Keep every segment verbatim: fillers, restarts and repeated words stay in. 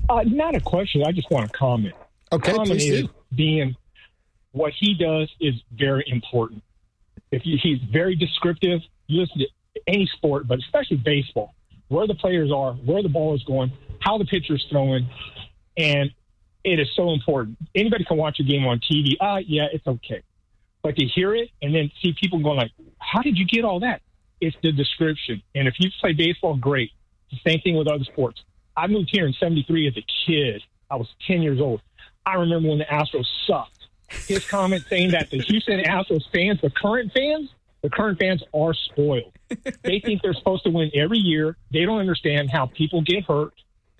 Uh, not a question. I just want to comment. Okay, comment please is do. Being what he does is very important. If you, he's very descriptive, you listen to any sport, but especially baseball, where the players are, where the ball is going, how the pitcher's throwing, and it is so important. Anybody can watch a game on T V. Ah, uh, yeah, it's okay. But to hear it and then see people going like, how did you get all that? It's the description. And if you play baseball, great. It's the same thing with other sports. I moved here in seventy-three as a kid. I was ten years old. I remember when the Astros sucked. His comment saying that the Houston Astros fans, the current fans, the current fans are spoiled. They think they're supposed to win every year. They don't understand how people get hurt.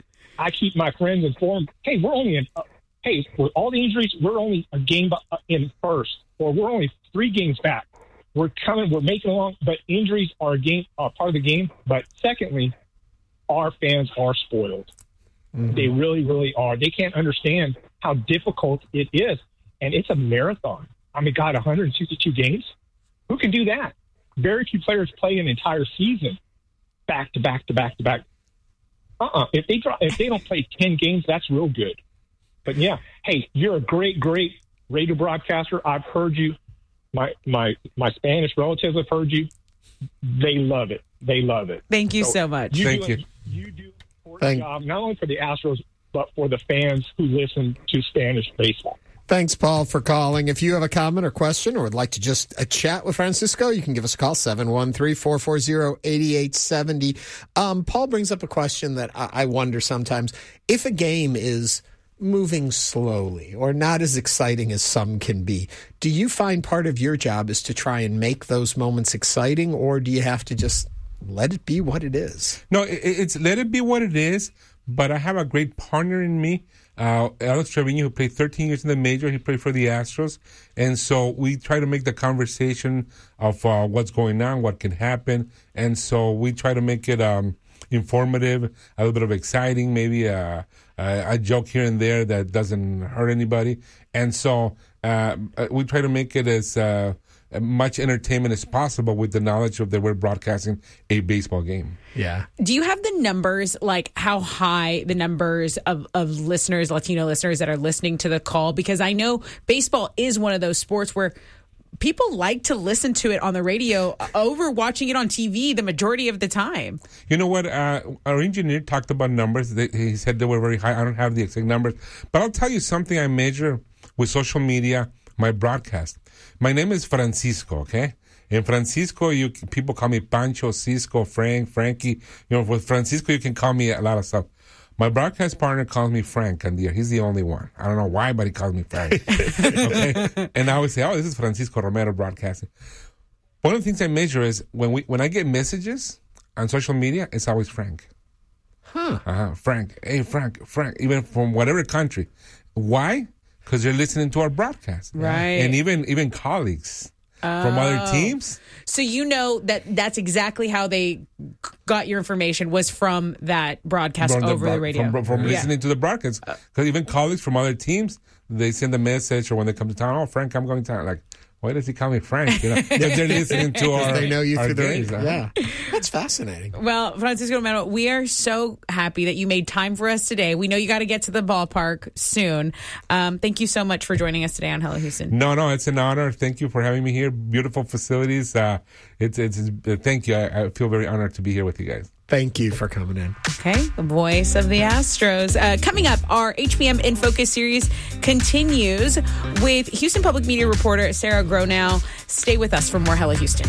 I keep my friends informed. Hey, we're only in, uh, hey, with all the injuries, we're only a game in first, or we're only three games back. We're coming, we're making along, but injuries are a game, uh, part of the game. But secondly, our fans are spoiled. Mm-hmm. They really, really are. They can't understand how difficult it is. And it's a marathon. I mean, God, one hundred sixty-two games? Who can do that? Very few players play an entire season back to back to back to back. Uh-uh. If they draw, if they don't play ten games, that's real good. But, yeah, hey, you're a great, great radio broadcaster. I've heard you. My my my Spanish relatives have heard you. They love it. They love it. Thank you so, so much. You Thank do you. A, you do a important job, not only for the Astros, but for the fans who listen to Spanish baseball. Thanks, Paul, for calling. If you have a comment or question or would like to just uh, chat with Francisco, you can give us a call, seven one three, four four zero, eight eight seven zero. Um, Paul brings up a question that I, I wonder sometimes. If a game is moving slowly or not as exciting as some can be, do you find part of your job is to try and make those moments exciting, or do you have to just let it be what it is? No, it, it's let it be what it is, but I have a great partner in me. Uh, Alex Trevino, who played thirteen years in the major, he played for the Astros. And so we try to make the conversation of uh, what's going on, what can happen. And so we try to make it um, informative, a little bit of exciting, maybe a, a, a joke here and there that doesn't hurt anybody. And so uh, we try to make it as uh, much entertainment as possible with the knowledge of that we're broadcasting a baseball game. Yeah. Do you have the numbers, like how high the numbers of, of listeners, Latino listeners that are listening to the call? Because I know baseball is one of those sports where people like to listen to it on the radio over watching it on T V the majority of the time. You know what? Uh, our engineer talked about numbers. They, he said they were very high. I don't have the exact numbers. But I'll tell you something I measure with social media, my broadcast. My name is Francisco, okay? In Francisco, you people call me Pancho, Cisco, Frank, Frankie. You know, with Francisco, you can call me a lot of stuff. My broadcast partner calls me Frank Candia. He's the only one. I don't know why, but he calls me Frank. Okay? And I always say, oh, this is Francisco Romero broadcasting. One of the things I measure is when we when I get messages on social media, it's always Frank. Huh. Uh-huh. Frank. Hey, Frank, Frank. Even from whatever country. Why? Because they're listening to our broadcast. Right. And even even colleagues oh. from other teams. So you know that that's exactly how they got your information, was from that broadcast from over the, the radio. From, from yeah. listening to the broadcast. Because even colleagues from other teams, they send a message, or when they come to town, oh, Frank, I'm going to town. Like, why does he call me Frank? You know, because they're listening to our They know you our through the games, radio. huh? Yeah. That's fascinating. Well, Francisco Romero, we are so happy that you made time for us today. We know you got to get to the ballpark soon. Um, thank you so much for joining us today on Hello Houston. No, no, it's an honor. Thank you for having me here. Beautiful facilities. Uh, it's, it's, it's, uh, thank you. I, I feel very honored to be here with you guys. Thank you for coming in. Okay, the voice of the Astros. Uh, coming up, our H P M In Focus series continues with Houston Public Media reporter Sarah Gronow. Stay with us for more Hello Houston.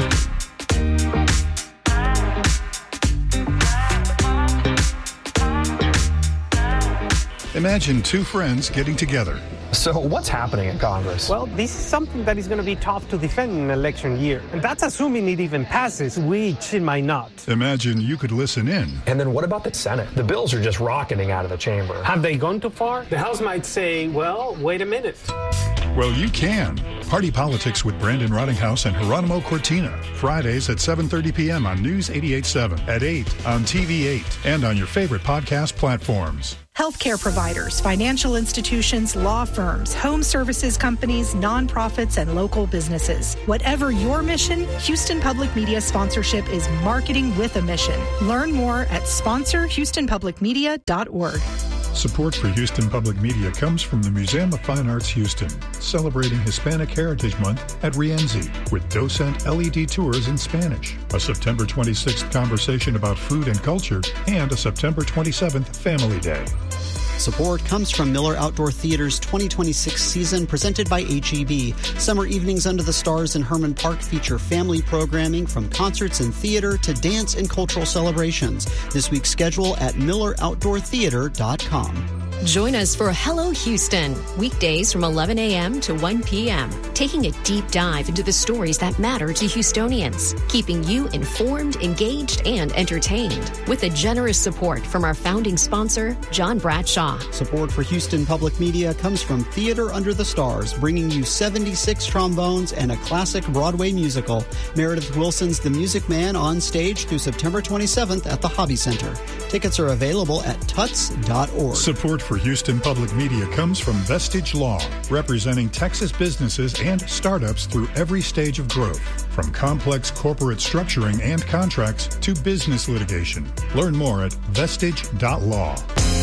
Imagine two friends getting together. So what's happening in Congress? Well, this is something that is going to be tough to defend in an election year. And that's assuming it even passes, which it might not. Imagine you could listen in. And then what about the Senate? The bills are just rocketing out of the chamber. Have they gone too far? The House might say, well, wait a minute. Well, you can. Party Politics with Brandon Rottinghouse and Geronimo Cortina. Fridays at seven thirty p.m. on News eighty-eight point seven, at eight on T V eight, and on your favorite podcast platforms. Healthcare providers, financial institutions, law firms, home services companies, nonprofits, and local businesses. Whatever your mission, Houston Public Media sponsorship is marketing with a mission. Learn more at sponsor houston public media dot org. Support for Houston Public Media comes from the Museum of Fine Arts Houston, celebrating Hispanic Heritage Month at Rienzi with Docent L E D tours in Spanish, a September twenty-sixth conversation about food and culture, and a September twenty-seventh Family Day. Support comes from Miller Outdoor Theater's twenty twenty-six season presented by H E B. Summer evenings under the stars in Herman Park feature family programming from concerts and theater to dance and cultural celebrations. This week's schedule at miller outdoor theater dot com. Join us for Hello Houston, weekdays from eleven a.m. to one p.m., taking a deep dive into the stories that matter to Houstonians, keeping you informed, engaged, and entertained. With a generous support from our founding sponsor, John Bradshaw. Support for Houston Public Media comes from Theater Under the Stars, bringing you seventy-six trombones and a classic Broadway musical. Meredith Wilson's The Music Man on stage through September twenty-seventh at the Hobby Center. Tickets are available at tuts dot org. Support for Houston Public Media comes from Vestige Law, representing Texas businesses and startups through every stage of growth, from complex corporate structuring and contracts to business litigation. Learn more at vestige dot law.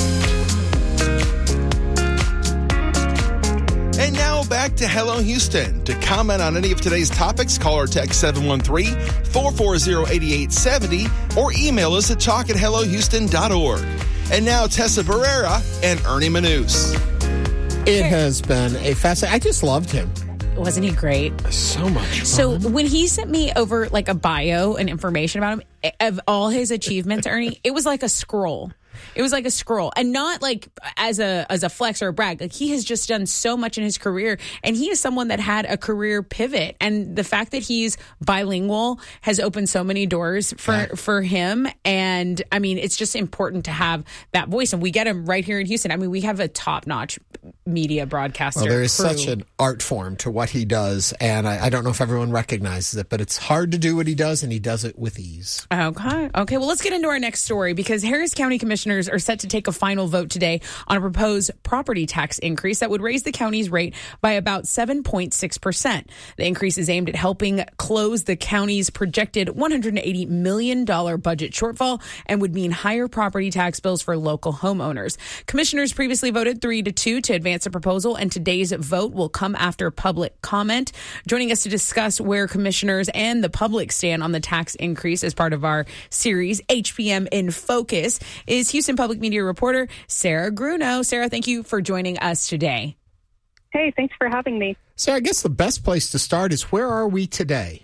And now back to Hello Houston. To comment on any of today's topics, call or text seven one three, four four zero, eight eight seven zero or email us at talk at hello houston dot org. And now Tessa Barrera and Ernie Manous. It has been a fascinating. I just loved him. Wasn't he great? So much fun. So when he sent me over like a bio and information about him, of all his achievements, Ernie, it was like a scroll. It was like a scroll, and not like as a as a flex or a brag. Like, he has just done so much in his career, and he is someone that had a career pivot. And the fact that he's bilingual has opened so many doors for yeah. for him. And I mean, it's just important to have that voice, and we get him right here in Houston. I mean, we have a top notch media broadcaster. Well, there is crew. such an art form to what he does, and I, I don't know if everyone recognizes it, but it's hard to do what he does, and he does it with ease. Okay, okay. Well, let's get into our next story, because Harris County Commissioners are set to take a final vote today on a proposed property tax increase that would raise the county's rate by about seven point six percent. The increase is aimed at helping close the county's projected one hundred eighty million dollars budget shortfall and would mean higher property tax bills for local homeowners. Commissioners previously voted three to two to advance the proposal, and today's vote will come after public comment. Joining us to discuss where commissioners and the public stand on the tax increase as part of our series, H P M in Focus, is Houston Public Media reporter Sarah Grunow. Sarah, thank you for joining us today. Hey, thanks for having me. So I guess the best place to start is, where are we today?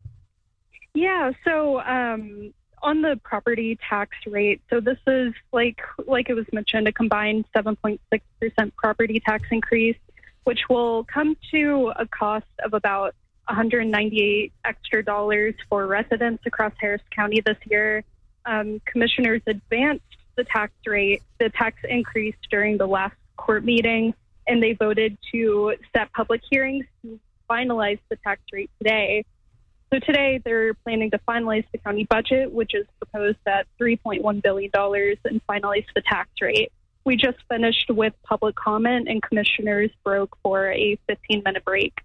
Yeah, so um, on the property tax rate, so this is like like it was mentioned, a combined seven point six percent property tax increase, which will come to a cost of about one hundred ninety-eight extra dollars for residents across Harris County this year. Um, commissioners advanced the tax rate, the tax increase during the last court meeting, and they voted to set public hearings to finalize the tax rate today. So today they're planning to finalize the county budget, which is proposed at three point one billion dollars, and finalize the tax rate. We just finished with public comment, and commissioners broke for a fifteen-minute break.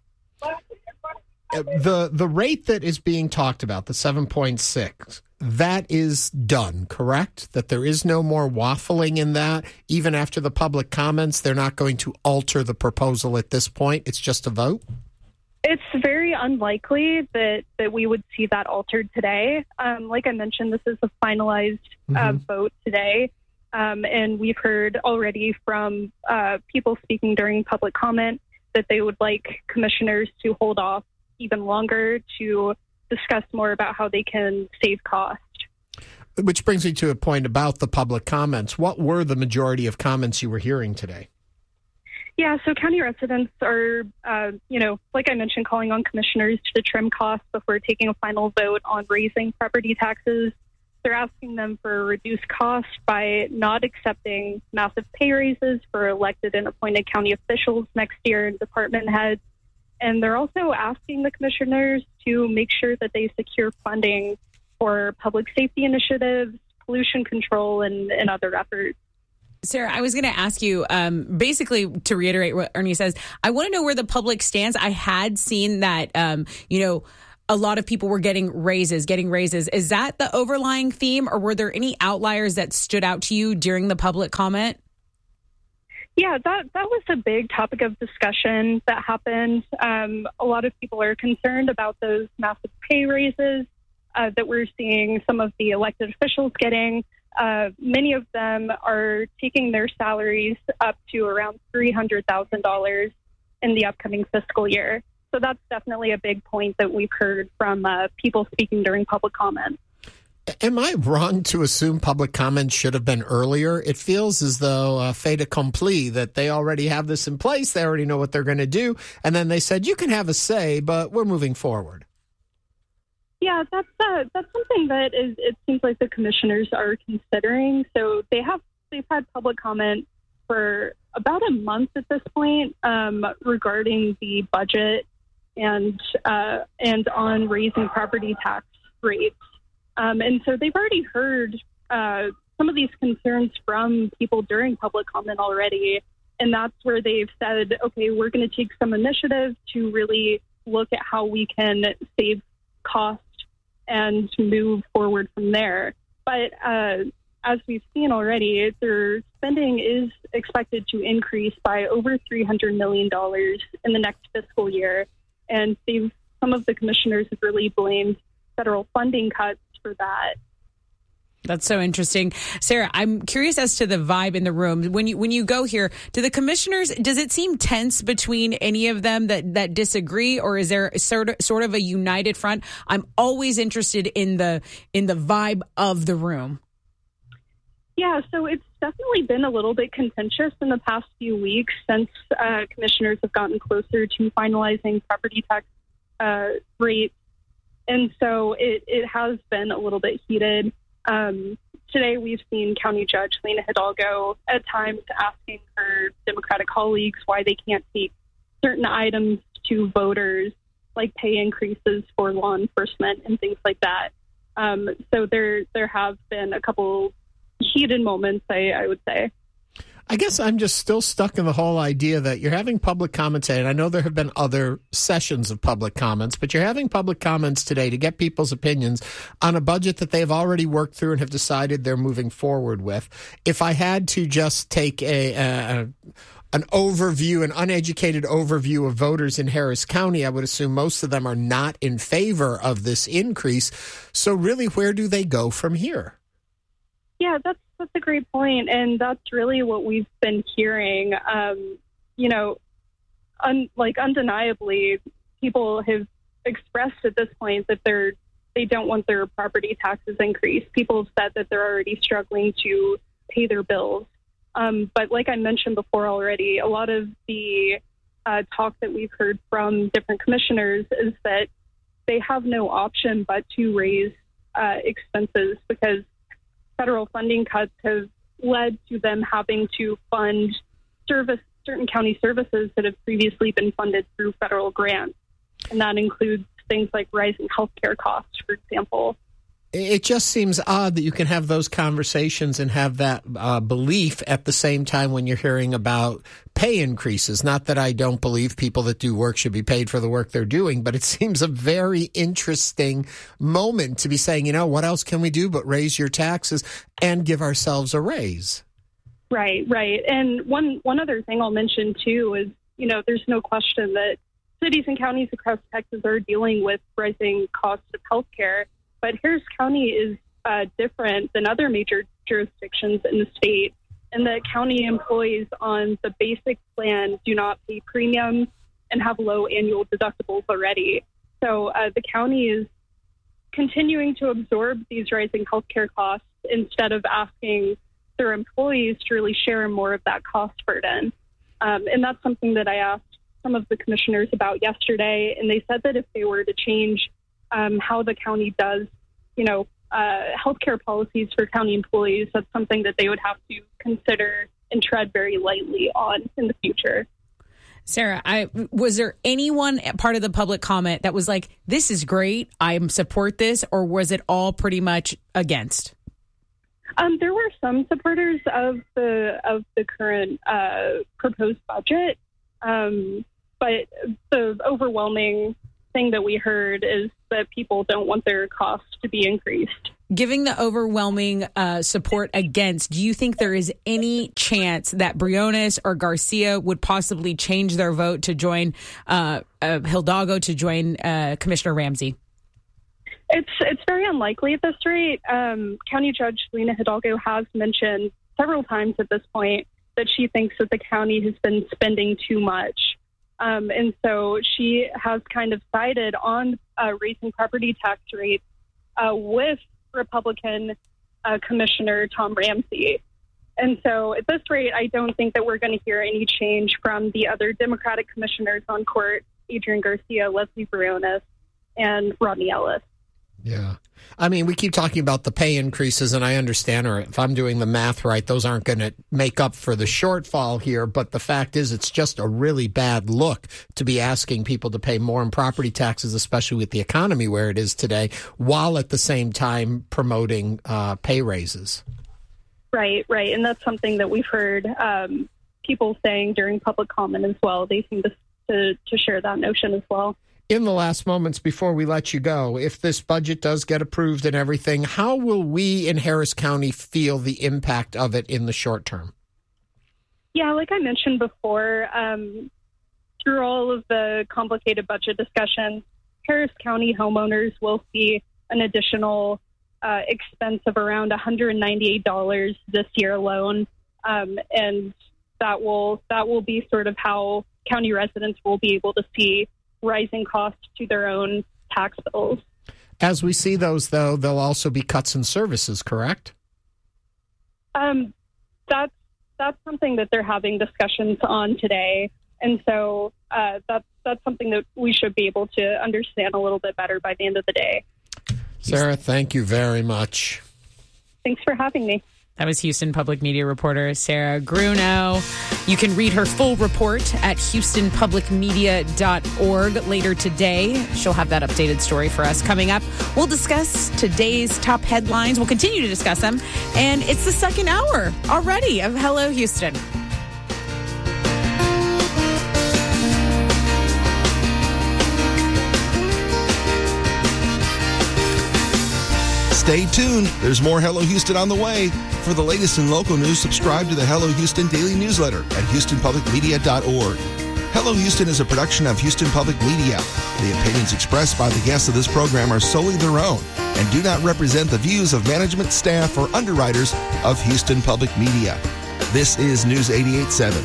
The the rate that is being talked about, the seven point six, that is done, correct? That there is no more waffling in that? Even after the public comments, they're not going to alter the proposal at this point? It's just a vote? It's very unlikely that, that we would see that altered today. Um, like I mentioned, this is a finalized uh, mm-hmm. vote today. Um, and we've heard already from uh, people speaking during public comment that they would like commissioners to hold off even longer to discuss more about how they can save cost. Which brings me to a point about the public comments. What were the majority of comments you were hearing today? Yeah, so county residents are, uh, you know, like I mentioned, calling on commissioners to trim costs before taking a final vote on raising property taxes. They're asking them for reduced costs by not accepting massive pay raises for elected and appointed county officials next year and department heads. And they're also asking the commissioners to make sure that they secure funding for public safety initiatives, pollution control, and, and other efforts. Sarah, I was going to ask you, um, basically, to reiterate what Ernie says, I want to know where the public stands. I had seen that, um, you know, a lot of people were getting raises, getting raises. Is that the overlying theme, or were there any outliers that stood out to you during the public comment? Yeah, that, that was a big topic of discussion that happened. Um, a lot of people are concerned about those massive pay raises uh, that we're seeing some of the elected officials getting. Uh, many of them are taking their salaries up to around three hundred thousand dollars in the upcoming fiscal year. So that's definitely a big point that we've heard from uh, people speaking during public comment. Am I wrong to assume public comment should have been earlier? It feels as though uh, fait accompli, that they already have this in place. They already know what they're going to do. And then they said, you can have a say, but we're moving forward. Yeah, that's uh, that's something that is. It seems like the commissioners are considering. So they have they've had public comment for about a month at this point um, regarding the budget and uh, and on raising property tax rates. Um, and so they've already heard uh, some of these concerns from people during public comment already. And that's where they've said, okay, we're going to take some initiative to really look at how we can save cost and move forward from there. But uh, as we've seen already, their spending is expected to increase by over three hundred million dollars in the next fiscal year. And they've, some of the commissioners have really blamed federal funding cuts for that. That's so interesting. Sarah, I'm curious as to the vibe in the room. When you when you go here, do the commissioners, does it seem tense between any of them that, that disagree, or is there sort of, sort of a united front? I'm always interested in the in the vibe of the room. Yeah, so it's definitely been a little bit contentious in the past few weeks since uh, commissioners have gotten closer to finalizing property tax uh, rates. And so it, it has been a little bit heated. Um, today, we've seen County Judge Lena Hidalgo at times asking her Democratic colleagues why they can't take certain items to voters, like pay increases for law enforcement and things like that. Um, so there there have been a couple heated moments, I, I would say. I guess I'm just still stuck in the whole idea that you're having public comments today, and I know there have been other sessions of public comments, but you're having public comments today to get people's opinions on a budget that they've already worked through and have decided they're moving forward with. If I had to just take a, a an overview, an uneducated overview of voters in Harris County, I would assume most of them are not in favor of this increase. So really, where do they go from here? Yeah, that's that's a great point, and that's really what we've been hearing. Um, you know, un, like undeniably, people have expressed at this point that they're they don't want their property taxes increased. People have said that they're already struggling to pay their bills. Um, but like I mentioned before already, a lot of the uh, talk that we've heard from different commissioners is that they have no option but to raise uh, expenses because federal funding cuts have led to them having to fund service certain county services that have previously been funded through federal grants. And that includes things like rising healthcare costs, for example. It just seems odd that you can have those conversations and have that uh, belief at the same time when you're hearing about pay increases. Not that I don't believe people that do work should be paid for the work they're doing, but it seems a very interesting moment to be saying, you know, what else can we do but raise your taxes and give ourselves a raise? Right, right. And one, one other thing I'll mention, too, is, you know, there's no question that cities and counties across Texas are dealing with rising costs of healthcare. But Harris County is uh, different than other major jurisdictions in the state, and that county employees on the basic plan do not pay premiums and have low annual deductibles already. So uh, the county is continuing to absorb these rising healthcare costs instead of asking their employees to really share more of that cost burden. Um, and that's something that I asked some of the commissioners about yesterday, and they said that if they were to change Um, how the county does, you know, uh, healthcare policies for county employees, that's something that they would have to consider and tread very lightly on in the future. Sarah, I, was there anyone part of the public comment that was like, this is great, I support this, or was it all pretty much against? Um, there were some supporters of the of the current uh, proposed budget, um, but the overwhelming thing that we heard is that people don't want their costs to be increased. Giving the overwhelming uh, support against, do you think there is any chance that Briones or Garcia would possibly change their vote to join uh, uh, Hidalgo, to join uh, Commissioner Ramsey? It's it's very unlikely at this rate. Um, County Judge Lena Hidalgo has mentioned several times at this point that she thinks that the county has been spending too much. Um, and so she has kind of sided on uh, raising property tax rates uh, with Republican uh, Commissioner Tom Ramsey. And so at this rate, I don't think that we're going to hear any change from the other Democratic commissioners on court, Adrian Garcia, Leslie Briones, and Rodney Ellis. Yeah. I mean, we keep talking about the pay increases, and I understand, or if I'm doing the math right, those aren't going to make up for the shortfall here. But the fact is, it's just a really bad look to be asking people to pay more in property taxes, especially with the economy where it is today, while at the same time promoting uh, pay raises. Right, right. And that's something that we've heard um, people saying during public comment as well. They seem to, to, to share that notion as well. In the last moments before we let you go, if this budget does get approved and everything, how will we in Harris County feel the impact of it in the short term? Yeah, like I mentioned before, um, through all of the complicated budget discussions, Harris County homeowners will see an additional uh, expense of around one hundred ninety-eight dollars this year alone. Um, and that will that will be sort of how county residents will be able to see rising costs to their own tax bills. As we see those, though, there'll also be cuts in services, correct? Um, that's that's something that they're having discussions on today, and so uh, that's that's something that we should be able to understand a little bit better by the end of the day. Sarah, thank you very much. Thanks for having me. That was Houston Public Media reporter Sarah Grunow. You can read her full report at houston public media dot org later today. She'll have that updated story for us coming up. We'll discuss today's top headlines. We'll continue to discuss them. And it's the second hour already of Hello Houston. Stay tuned. There's more Hello Houston on the way. For the latest in local news, subscribe to the Hello Houston daily newsletter at houston public media dot org. Hello Houston is a production of Houston Public Media. The opinions expressed by the guests of this program are solely their own and do not represent the views of management, staff, or underwriters of Houston Public Media. This is News eighty-eight point seven.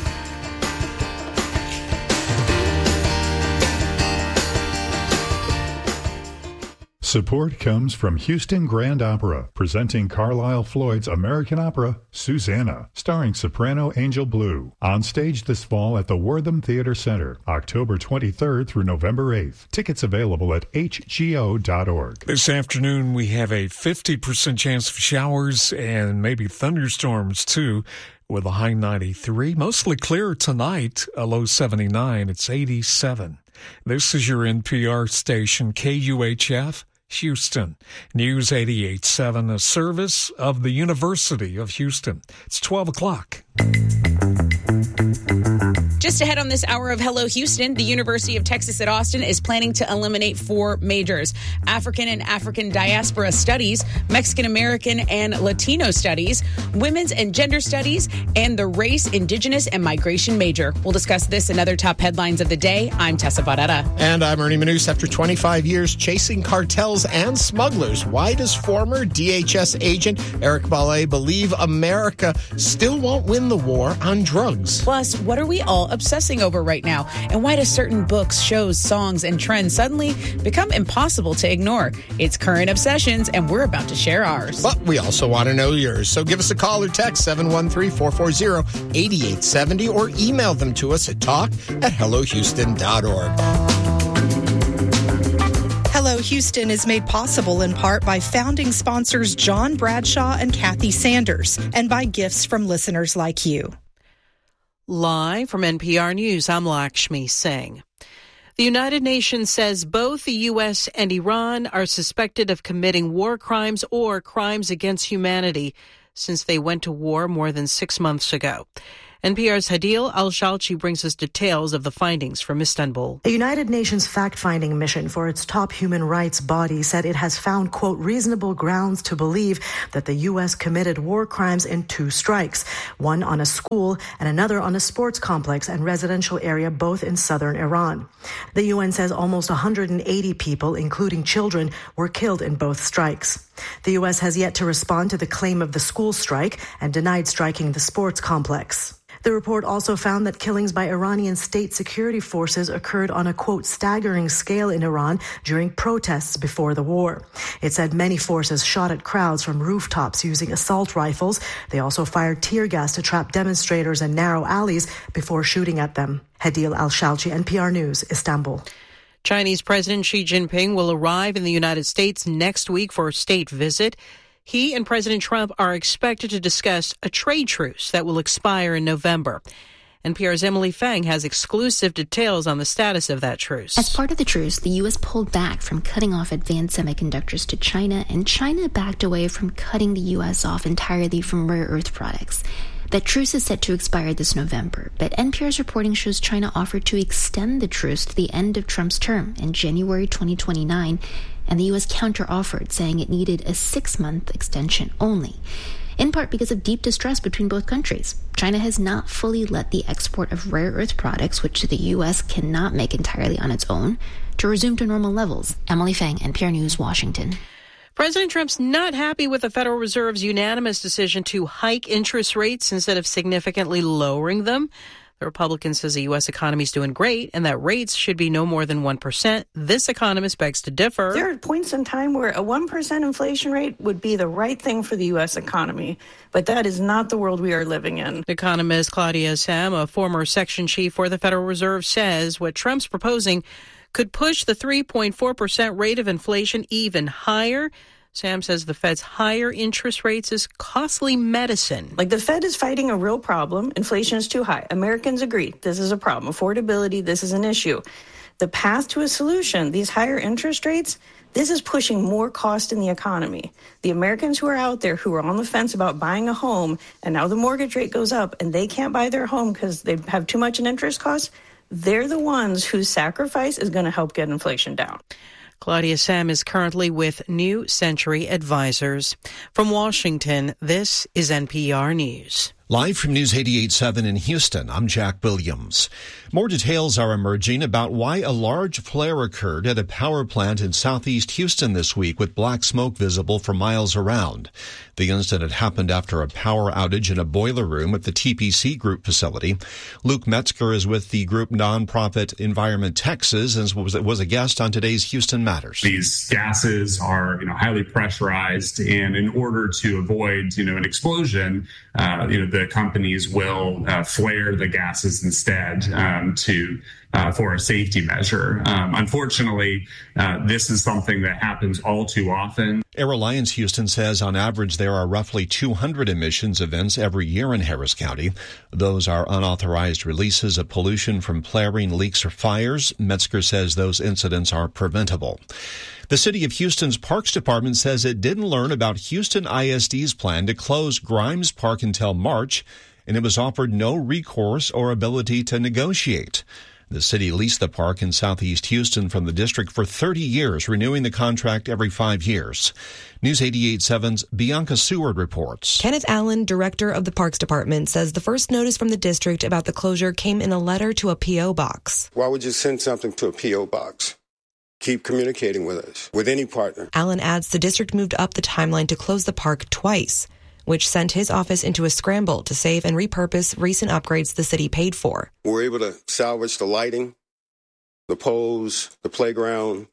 Support comes from Houston Grand Opera, presenting Carlisle Floyd's American opera, Susanna, starring soprano Angel Blue, on stage this fall at the Wortham Theater Center, October twenty-third through November eighth. Tickets available at H G O dot org. This afternoon, we have a fifty percent chance of showers and maybe thunderstorms, too, with a high ninety-three. Mostly clear tonight, a low seventy-nine. It's eighty-seven. This is your N P R station, K U H F. Houston. News eighty-eight point seven, a service of the University of Houston. It's twelve o'clock. Just ahead on this hour of Hello Houston, the University of Texas at Austin is planning to eliminate four majors: African and African Diaspora Studies, Mexican American and Latino Studies, Women's and Gender Studies, and the Race, Indigenous, and Migration major. We'll discuss this and other top headlines of the day. I'm Tessa Barrera. And I'm Ernie Manous. After twenty-five years chasing cartels and smugglers, why does former D H S agent Eric Ballet believe America still won't win the war on drugs? Plus, what are we all obsessing over right now? And why do certain books, shows, songs, and trends suddenly become impossible to ignore? It's Current Obsessions, and we're about to share ours. But we also want to know yours. So give us a call or text seven one three, four four zero, eight eight seven zero or email them to us at talk at hello houston dot org. Hello Houston is made possible in part by founding sponsors John Bradshaw and Kathy Sanders, and by gifts from listeners like you. Live from N P R News, I'm Lakshmi Singh. The United Nations says both the U S and Iran are suspected of committing war crimes or crimes against humanity since they went to war more than six months ago. N P R's Hadil Al-Shalchi brings us details of the findings from Istanbul. A United Nations fact-finding mission for its top human rights body said it has found, quote, reasonable grounds to believe that the U S committed war crimes in two strikes, one on a school and another on a sports complex and residential area, both in southern Iran. The U N says almost one hundred eighty people, including children, were killed in both strikes. The U S has yet to respond to the claim of the school strike and denied striking the sports complex. The report also found that killings by Iranian state security forces occurred on a, quote, staggering scale in Iran during protests before the war. It said many forces shot at crowds from rooftops using assault rifles. They also fired tear gas to trap demonstrators in narrow alleys before shooting at them. Hadil Al-Shalchi, N P R News, Istanbul. Chinese President Xi Jinping will arrive in the United States next week for a state visit. He and President Trump are expected to discuss a trade truce that will expire in November. N P R's Emily Fang has exclusive details on the status of that truce. As part of the truce, the U S pulled back from cutting off advanced semiconductors to China, and China backed away from cutting the U S off entirely from rare earth products. That truce is set to expire this November, but N P R's reporting shows China offered to extend the truce to the end of Trump's term in January twenty twenty-nine, and the U S counter-offered, saying it needed a six-month extension only, in part because of deep distrust between both countries. China has not fully let the export of rare earth products, which the U S cannot make entirely on its own, to resume to normal levels. Emily Fang, N P R News, Washington. President Trump's not happy with the Federal Reserve's unanimous decision to hike interest rates instead of significantly lowering them. The Republican says the U S economy is doing great and that rates should be no more than one percent. This economist begs to differ. There are points in time where a one percent inflation rate would be the right thing for the U S economy, but that is not the world we are living in. Economist Claudia Sam, a former section chief for the Federal Reserve, says what Trump's proposing could push the three point four percent rate of inflation even higher. Sam says the Fed's higher interest rates is costly medicine. Like, the Fed is fighting a real problem. Inflation is too high. Americans agree this is a problem. Affordability, this is an issue. The path to a solution, these higher interest rates, this is pushing more cost in the economy. The Americans who are out there who are on the fence about buying a home, and now the mortgage rate goes up and they can't buy their home because they have too much in interest costs, they're the ones whose sacrifice is going to help get inflation down. Claudia Sam is currently with New Century Advisors. From Washington, this is N P R News. Live from News eighty-eight point seven in Houston, I'm Jack Williams. More details are emerging about why a large flare occurred at a power plant in southeast Houston this week with black smoke visible for miles around. The incident happened after a power outage in a boiler room at the T P C Group facility. Luke Metzger is with the group nonprofit Environment Texas and was, was a guest on today's Houston Matters. These gases are, you know, highly pressurized, and in order to avoid, you know, an explosion, uh, you know, the companies will uh, flare the gases instead um, to uh, for a safety measure. Um, unfortunately, uh, this is something that happens all too often. Air Alliance Houston says on average there are roughly two hundred emissions events every year in Harris County. Those are unauthorized releases of pollution from flaring, leaks, or fires. Metzger says those incidents are preventable. The City of Houston's Parks Department says it didn't learn about Houston I S D's plan to close Grimes Park until March, and it was offered no recourse or ability to negotiate. The city leased the park in southeast Houston from the district for thirty years, renewing the contract every five years. News eighty-eight point seven's Bianca Seward reports. Kenneth Allen, director of the Parks Department, says the first notice from the district about the closure came in a letter to a P O box. Why would you send something to a P O box? Keep communicating with us, with any partner. Allen adds the district moved up the timeline to close the park twice, which sent his office into a scramble to save and repurpose recent upgrades the city paid for. We're able to salvage the lighting, the poles, the playground,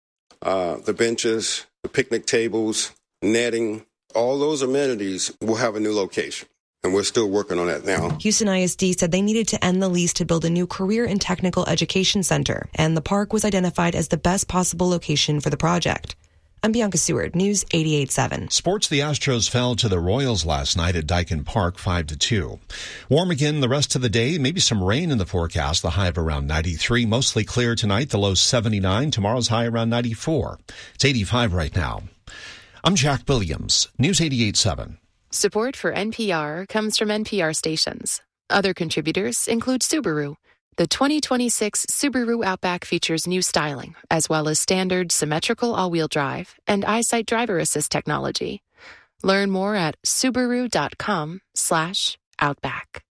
uh, the benches, the picnic tables, netting. All those amenities will have a new location. And we're still working on that now. Houston I S D said they needed to end the lease to build a new career and technical education center, and the park was identified as the best possible location for the project. I'm Bianca Seward, News eighty-eight point seven. Sports, the Astros fell to the Royals last night at Dyken Park five to two. Warm again the rest of the day, maybe some rain in the forecast, the high of around ninety-three. Mostly clear tonight, the low seventy-nine. Tomorrow's high around ninety-four. It's eighty-five right now. I'm Jack Williams, News eighty-eight point seven. Support for N P R comes from N P R stations. Other contributors include Subaru. The twenty twenty-six Subaru Outback features new styling, as well as standard symmetrical all-wheel drive and EyeSight driver assist technology. Learn more at Subaru.com slash Outback.